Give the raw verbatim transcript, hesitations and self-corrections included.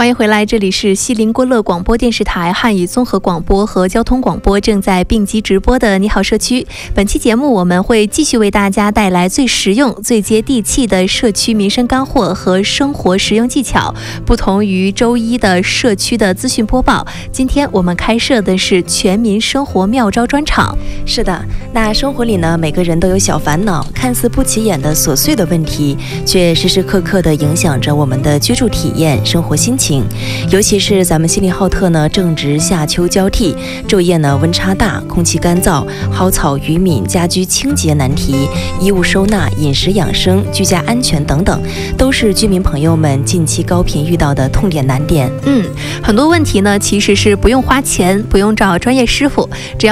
欢迎回来，这里是西林郭勒广播电视台汉语综合广播和交通广播正在并机直播的你好社区。本期节目我们会继续为大家带来最实用最接地气的社区民生干货和生活实用技巧。不同于周一的社区的资讯播报，今天我们开设的是全民生活妙招专场。 是的，那生活里呢，每个人都有小烦恼，看似不起眼的琐碎的问题，却时时刻刻的影响着我们的居住体验、生活心情。尤其是咱们锡林浩特呢，正值夏秋交替，昼夜呢温差大，空气干燥，蒿草渔民家居清洁难题、衣物收纳、饮食养生、居家安全等等，都是居民朋友们近期高频遇到的痛点难点。 嗯，很多问题呢，其实是不用花钱，不用找专业师傅，只要